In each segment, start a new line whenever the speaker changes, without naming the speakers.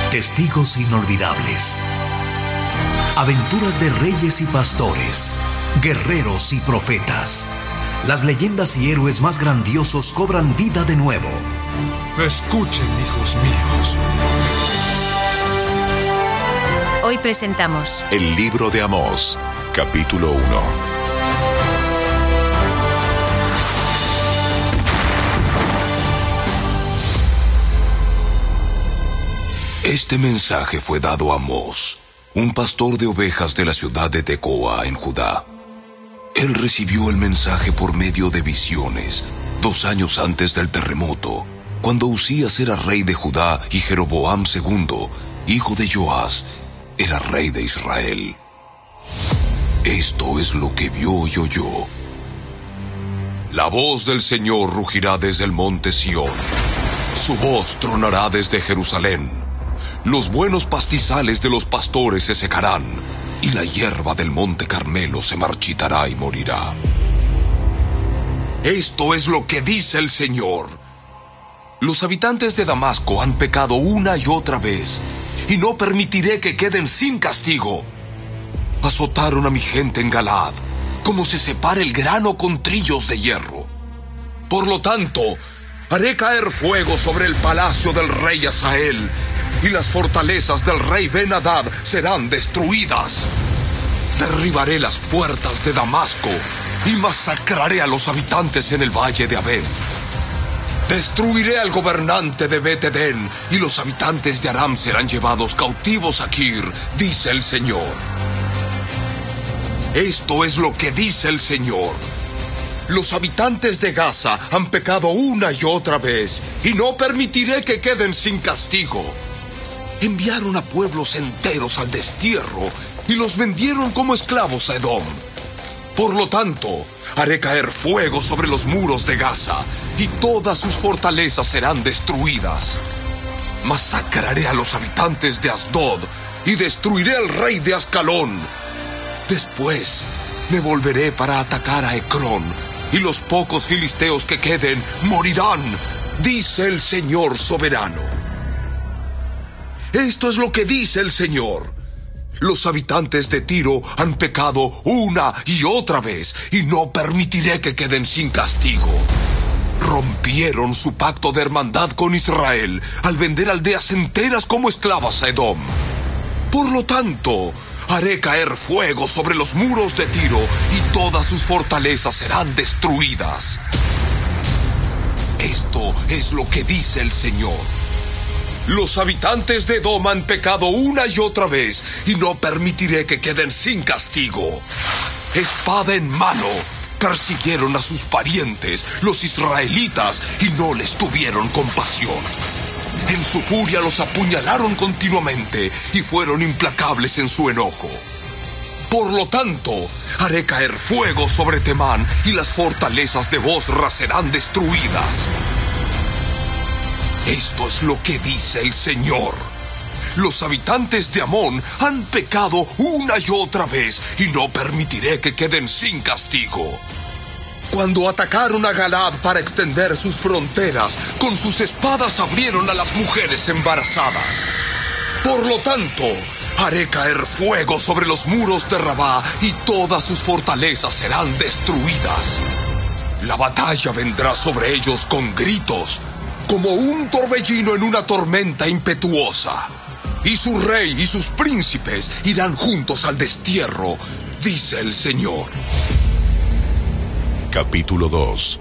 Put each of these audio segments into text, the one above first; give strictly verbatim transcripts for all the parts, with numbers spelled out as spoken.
Testigos inolvidables. Aventuras de reyes y pastores, guerreros y profetas. Las leyendas y héroes más grandiosos cobran vida de nuevo.
Escuchen, hijos míos.
Hoy presentamos
El libro de Amós, capítulo uno. Este mensaje fue dado a Amós, un pastor de ovejas de la ciudad de Tecoa, en Judá. Él recibió el mensaje por medio de visiones, dos años antes del terremoto, cuando Usías era rey de Judá y Jeroboam segundo, hijo de Joás, era rey de Israel. Esto es lo que vio y oyó. La voz del Señor rugirá desde el monte Sión. Su voz tronará desde Jerusalén. Los buenos pastizales de los pastores se secarán, y la hierba del monte Carmelo se marchitará y morirá. Esto es lo que dice el Señor. Los habitantes de Damasco han pecado una y otra vez, y no permitiré que queden sin castigo. Azotaron a mi gente en Galaad, como se separa el grano con trillos de hierro. Por lo tanto, haré caer fuego sobre el palacio del rey Hazael, y las fortalezas del rey Ben-Hadad serán destruidas. Derribaré las puertas de Damasco y masacraré a los habitantes en el valle de Abed. Destruiré al gobernante de Bet-Edén, y los habitantes de Aram serán llevados cautivos a Kir, dice el Señor. Esto es lo que dice el Señor. Los habitantes de Gaza han pecado una y otra vez, y no permitiré que queden sin castigo. Enviaron a pueblos enteros al destierro y los vendieron como esclavos a Edom. Por lo tanto, haré caer fuego sobre los muros de Gaza, y todas sus fortalezas serán destruidas. Masacraré a los habitantes de Asdod y destruiré al rey de Ascalón. Después me volveré para atacar a Ecrón, y los pocos filisteos que queden morirán, dice el Señor soberano. Esto es lo que dice el Señor. Los habitantes de Tiro han pecado una y otra vez, y no permitiré que queden sin castigo. Rompieron su pacto de hermandad con Israel al vender aldeas enteras como esclavas a Edom. Por lo tanto, haré caer fuego sobre los muros de Tiro, y todas sus fortalezas serán destruidas. Esto es lo que dice el Señor. Los habitantes de Edom han pecado una y otra vez, y no permitiré que queden sin castigo. Espada en mano, persiguieron a sus parientes, los israelitas, y no les tuvieron compasión. En su furia los apuñalaron continuamente, y fueron implacables en su enojo. Por lo tanto, haré caer fuego sobre Temán, y las fortalezas de Bosra serán destruidas. Esto es lo que dice el Señor. Los habitantes de Amón han pecado una y otra vez, y no permitiré que queden sin castigo. Cuando atacaron a Galaad para extender sus fronteras, con sus espadas abrieron a las mujeres embarazadas. Por lo tanto, haré caer fuego sobre los muros de Rabá, y todas sus fortalezas serán destruidas. La batalla vendrá sobre ellos con gritos, como un torbellino en una tormenta impetuosa. Y su rey y sus príncipes irán juntos al destierro, dice el Señor. Capítulo dos.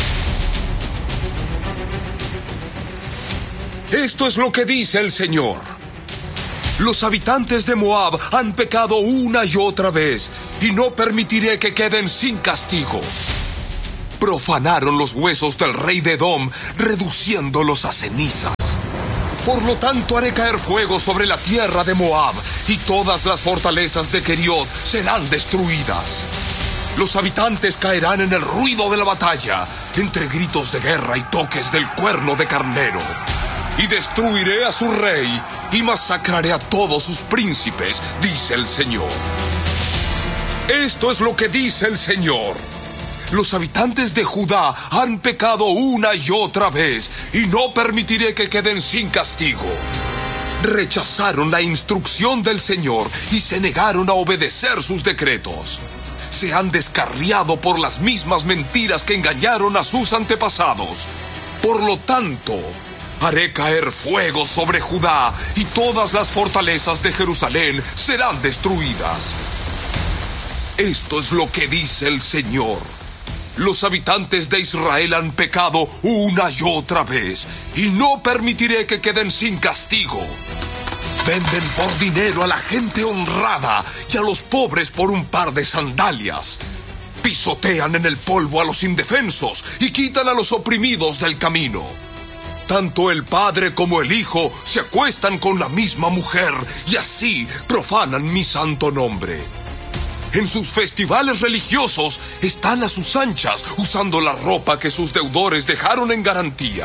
Esto es lo que dice el Señor. Los habitantes de Moab han pecado una y otra vez, y no permitiré que queden sin castigo. Profanaron los huesos del rey de Edom, reduciéndolos a cenizas. Por lo tanto, haré caer fuego sobre la tierra de Moab, y todas las fortalezas de Keriot serán destruidas. Los habitantes caerán en el ruido de la batalla, entre gritos de guerra y toques del cuerno de carnero. Y destruiré a su rey, y masacraré a todos sus príncipes, dice el Señor. Esto es lo que dice el Señor. Los habitantes de Judá han pecado una y otra vez, y no permitiré que queden sin castigo. rechazaron la instrucción del Señor y se negaron a obedecer sus decretos. Se han descarriado por las mismas mentiras que engañaron a sus antepasados. Por lo tanto, haré caer fuego sobre Judá y todas las fortalezas de Jerusalén serán destruidas. Esto es lo que dice el Señor. Los habitantes de Israel han pecado una y otra vez, y no permitiré que queden sin castigo. Venden por dinero a la gente honrada y a los pobres por un par de sandalias. Pisotean en el polvo a los indefensos y quitan a los oprimidos del camino. Tanto el padre como el hijo se acuestan con la misma mujer y así profanan mi santo nombre. En sus festivales religiosos están a sus anchas, usando la ropa que sus deudores dejaron en garantía.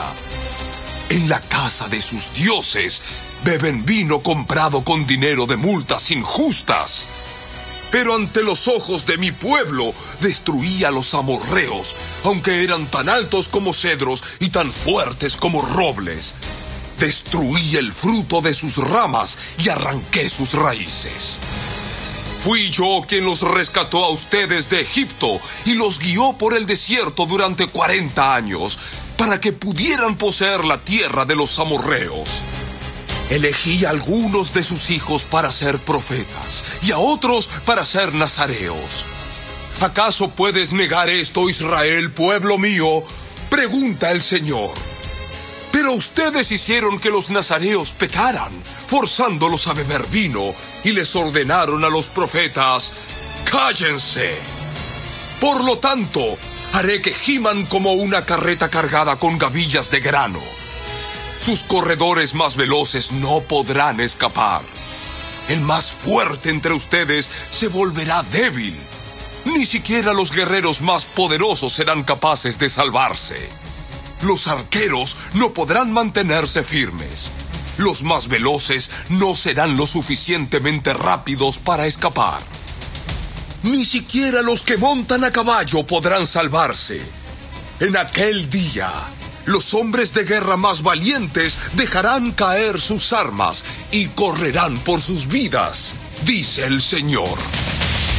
En la casa de sus dioses beben vino comprado con dinero de multas injustas. Pero ante los ojos de mi pueblo destruí a los amorreos, aunque eran tan altos como cedros y tan fuertes como robles. Destruí el fruto de sus ramas y arranqué sus raíces. Fui yo quien los rescató a ustedes de Egipto y los guió por el desierto durante cuarenta años, para que pudieran poseer la tierra de los amorreos. Elegí a algunos de sus hijos para ser profetas y a otros para ser nazareos. ¿Acaso puedes negar esto, Israel, pueblo mío? Pregunta el Señor. Pero ustedes hicieron que los nazareos pecaran, forzándolos a beber vino, y les ordenaron a los profetas: ¡cállense! Por lo tanto, haré que giman como una carreta cargada con gavillas de grano. Sus corredores más veloces no podrán escapar. El más fuerte entre ustedes se volverá débil. Ni siquiera los guerreros más poderosos serán capaces de salvarse. Los arqueros no podrán mantenerse firmes. Los más veloces no serán lo suficientemente rápidos para escapar. Ni siquiera los que montan a caballo podrán salvarse. En aquel día, los hombres de guerra más valientes dejarán caer sus armas y correrán por sus vidas, dice el Señor.